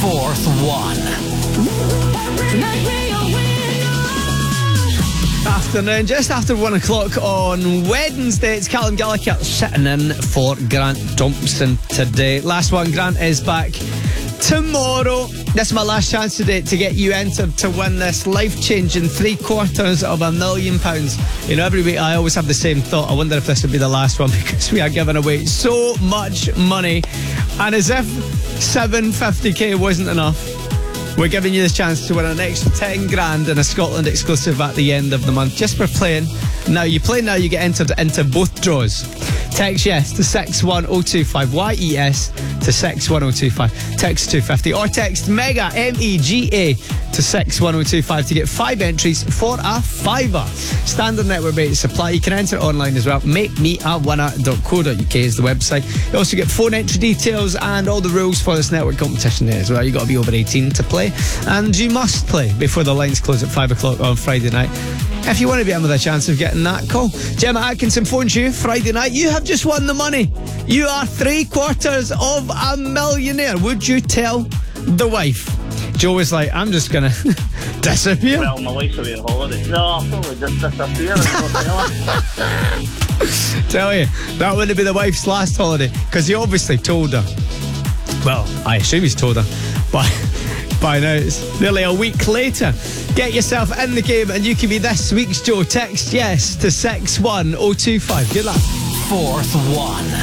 Fourth one. Afternoon, just after 1 o'clock on Wednesday. It's Callum Gallagher sitting in for Grant Thompson today. Last one, Grant is back tomorrow. This is my last chance today to get you entered to win this life-changing £750,000. You know, every week I always have the same thought. I wonder if this would be the last one, because we are giving away so much money. And as if 750k wasn't enough, we're giving you the chance to win an extra 10 grand and a Scotland exclusive at the end of the month, just for playing. Now, you play now, you get entered into both draws. Text yes to 61025, YES to 61025, text 250, or text MEGA, MEGA to 61025 to get 5 entries for a fiver. Standard network rates supply. You can enter online as well. MakeMeAWinner.co.uk is the website. You also get phone entry details and all the rules for this network competition there as well. You've got to be over 18 to play, and you must play before the lines close at 5 o'clock on Friday night if you want to be in with a chance of getting that call. Gemma Atkinson phones you Friday night. You have just won the money. You are 3/4 of a millionaire. Would you tell the wife? Joe was like, I'm just going to disappear. Well, my wife's away on holiday. No, I'll probably just disappear. Tell you, that wouldn't be the wife's last holiday, because he obviously told her. Well, I assume he's told her, but by now it's nearly a week later. Get yourself in the game and you can be this week's Joe. Text yes to 61025. Good luck. Fourth one.